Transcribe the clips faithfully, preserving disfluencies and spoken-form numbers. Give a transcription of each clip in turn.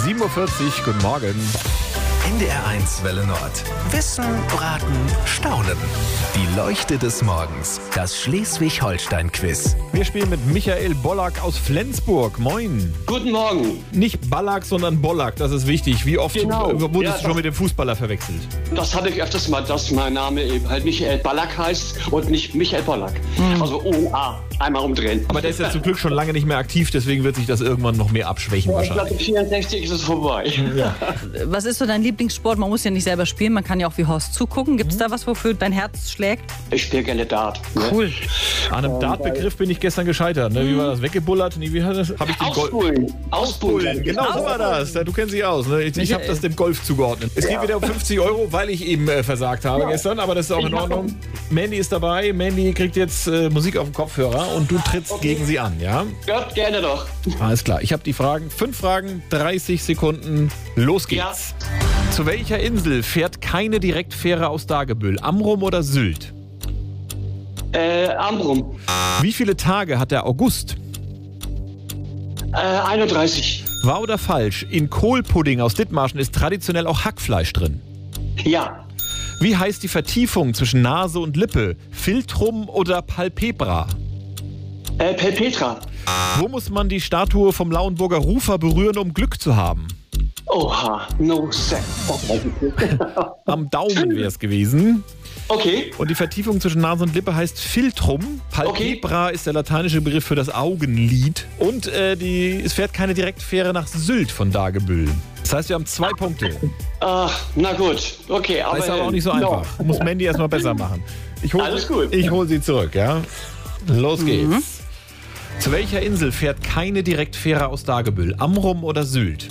sieben Uhr vierzig, guten Morgen. N D R eins Welle Nord. Wissen, Raten, Staunen. Die Leuchte des Morgens. Das Schleswig-Holstein-Quiz. Wir spielen mit Michael Bollack aus Flensburg. Moin. Guten Morgen. Nicht Ballack, sondern Bollack, das ist wichtig. Wie oft Genau. wurdest Ja, du schon mit dem Fußballer verwechselt? Das hatte ich öfters mal, dass mein Name eben halt Michael Ballack heißt und nicht Michael Bollack. Mhm. Also O A, einmal umdrehen. Aber der ist ja zum Glück schon lange nicht mehr aktiv, deswegen wird sich das irgendwann noch mehr abschwächen Ich wahrscheinlich. glaube, vierundsechzig ist es vorbei. Ja. Was ist so dein Lieblingssport? Man muss ja nicht selber spielen, man kann ja auch wie Horst zugucken. Gibt es da was, wofür dein Herz schlägt? Ich spiele gerne Dart. Ne? Cool. An einem Dartbegriff bin ich gestern gescheitert. Ne? Wie war das? Weggebullert? Nee, wie hat das? Hab ich den Golf. Auspulen. Auspulen. Genau, so war das. Du kennst dich aus. Ne? Ich, ich habe das dem Golf zugeordnet. Es geht wieder um fünfzig Euro, weil ich eben äh, versagt habe Ja. gestern. Aber das ist auch in Ich hab- Ordnung. Mandy ist dabei. Mandy kriegt jetzt äh, Musik auf dem Kopfhörer und du trittst Okay. gegen sie an, ja? Ja, gerne doch. Alles klar. Ich habe die Fragen. Fünf Fragen, dreißig Sekunden. Los geht's. Zu welcher Insel fährt keine Direktfähre aus Dagebüll? Amrum oder Sylt? Äh, Amrum. Wie viele Tage hat der August? Äh, einunddreißig. Wahr oder falsch? In Kohlpudding aus Dithmarschen ist traditionell auch Hackfleisch drin. Ja. Wie heißt die Vertiefung zwischen Nase und Lippe? Philtrum oder Palpebra? Äh, Pelpetra. Wo muss man die Statue vom Lauenburger Rufer berühren, um Glück zu haben? Oha. No sex. Am Daumen wäre es gewesen. Okay. Und die Vertiefung zwischen Nase und Lippe heißt Philtrum. Palpebra ist der lateinische Begriff für das Augenlid. Und äh, die, es fährt keine Direktfähre nach Sylt von Dagebüll. Das heißt, wir haben zwei Punkte. Ach, na gut. Okay, aber... Das ist aber auch nicht so no. einfach. Muss Mandy erstmal besser machen. Ich hol, Alles gut. Ich hole sie zurück, ja? Los geht's. Zu welcher Insel fährt keine Direktfähre aus Dagebüll? Amrum oder Sylt?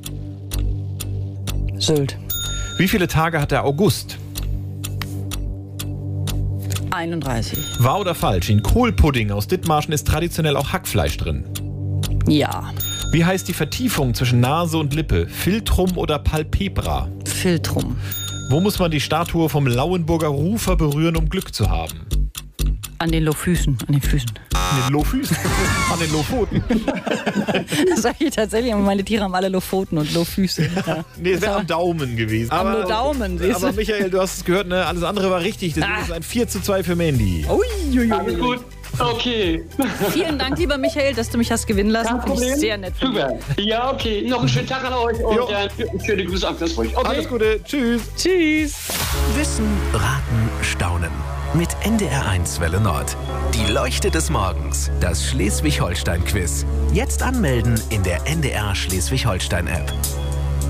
Sylt. Wie viele Tage hat der August? einunddreißig. Wahr oder falsch? In Kohlpudding aus Dithmarschen ist traditionell auch Hackfleisch drin. Ja. Wie heißt die Vertiefung zwischen Nase und Lippe? Philtrum oder Palpebra? Philtrum. Wo muss man die Statue vom Lauenburger Rufer berühren, um Glück zu haben? An den Lofüßen. An den Füßen. An den Lohfüßen? An den Lofoten? Das sage ich tatsächlich, aber meine Tiere haben alle Lofoten und Lofüße. Ja. Nee, es wäre am Daumen gewesen. Am nur Daumen, siehst du? Aber Michael, du hast es gehört, ne? Alles andere war richtig. Das Ah. ist ein vier zu zwei für Mandy. Ui, ui, Alles ui. gut. Okay. Vielen Dank, lieber Michael, dass du mich hast gewinnen lassen. Kein Finde ich Problem. sehr nett von dir. Super. Ja, okay. Noch einen schönen Tag an euch und Jo. äh, schöne Grüße an Flensburg. Okay. Alles Gute. Tschüss. Tschüss. Wissen, Raten, Staunen. Mit N D R eins Welle Nord. Die Leuchte des Morgens. Das Schleswig-Holstein-Quiz. Jetzt anmelden in der N D R Schleswig-Holstein-App.